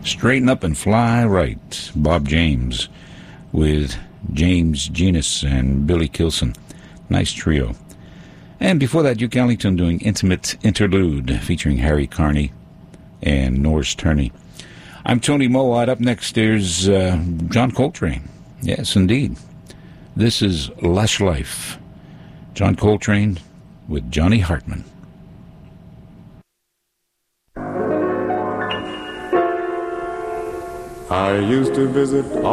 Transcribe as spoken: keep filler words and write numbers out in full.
Straighten Up and Fly Right, Bob James, with James Genus and Billy Kilson. Nice trio. And before that, Duke Ellington doing Intimate Interlude, featuring Harry Carney and Norris Turney. I'm Tony Mowat. Up next, there's uh, John Coltrane. Yes, indeed. This is Lush Life. John Coltrane with Johnny Hartman. I used to visit